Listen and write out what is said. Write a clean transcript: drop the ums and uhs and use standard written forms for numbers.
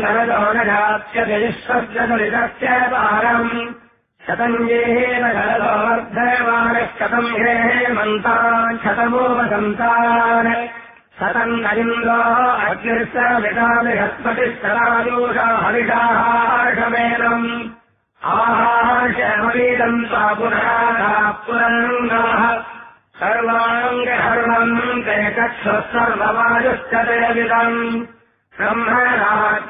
नरदो न जाप्यते विश्वस्य दुरितस्य पारम् शतम् येन नरदो वर्धयमानः शतम् हेमन्तान् शतमोपसन्तान् शतम् नरिन्द्रो अग्निर्सविता बृहस्पतिस्तरायुषा हरिषाहाषमेनम् आहार्षमवीदम् सा पुराणाः सर्वाङ्गहर्वम् ते चक्षुः सर्ववायुश्च ते विदम् ब्रह्मणा